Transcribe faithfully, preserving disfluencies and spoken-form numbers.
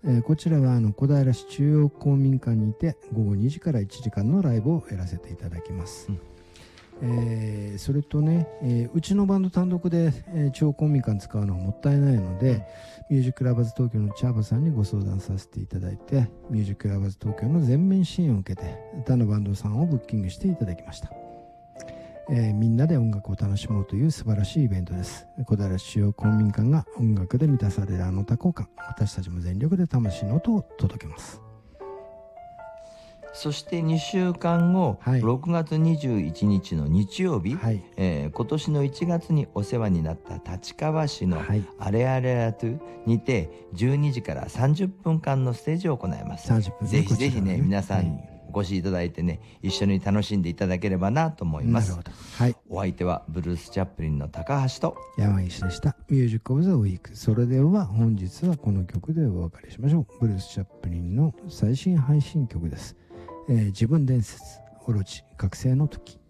えー、こちらはあの小平市中央公民館にてごごにじからいちじかんのライブをやらせていただきます、うんえー、それとね、えー、うちのバンド単独で、えー、中央公民館使うのはもったいないので、うん、ミュージックラバーズ東京のチャーバさんにご相談させていただいて、ミュージックラバーズ東京の全面支援を受けて他のバンドさんをブッキングしていただきました、えー、みんなで音楽を楽しもうという素晴らしいイベントです。小平市中央公民館が音楽で満たされるあの多幸感、私たちも全力で魂の音を届けます。 そしてにしゅうかんご、はい、ろくがつにじゅういちにちの日曜日、はいえー、今年のいちがつにお世話になった立川市のアレアレアトゥにてじゅうにじからさんじゅっぷんかんのステージを行います。さんじゅっぷんぜひぜひね皆さんにお越しいただいてね、一緒に楽しんでいただければなと思います。なるほど、はい、お相手はブルース・チャップリンの高橋と山岸でした。ミュージックオブザウィーク。それでは本日はこの曲でお別れしましょう。ブルース・チャップリンの最新配信曲です。えー、自分伝説オロチ覚醒の時。